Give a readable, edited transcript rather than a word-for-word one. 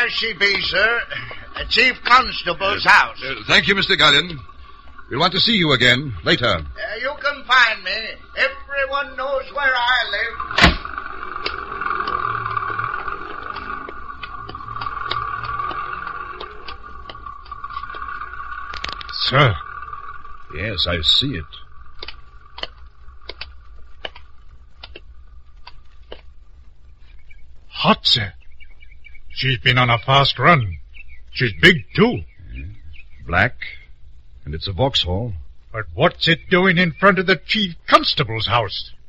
There she be, sir. The Chief Constable's house. Thank you, Mr. Gallion. We'll want to see you again later. You can find me. Everyone knows where I live. Sir. Yes, I see it. Hot, sir. She's been on a fast run. She's big, too. Black, and it's a Vauxhall. But what's it doing in front of the Chief Constable's house?